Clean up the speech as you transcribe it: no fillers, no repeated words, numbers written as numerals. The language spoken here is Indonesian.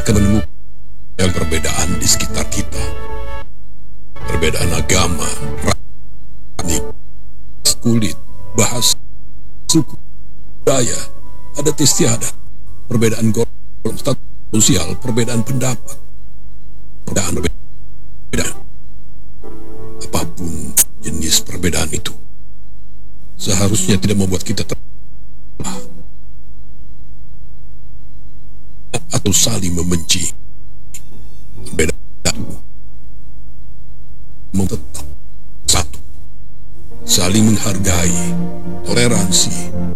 akan menemukan perbedaan di sekitar kita. Perbedaan agama, ras, kulit, bahasa, suku, budaya, adat istiadat, perbedaan golongan status sosial, perbedaan pendapat, perbedaan apapun jenis perbedaan itu seharusnya tidak membuat kita terbelah atau saling membenci. Perbedaan tetap satu, saling menghargai, toleransi,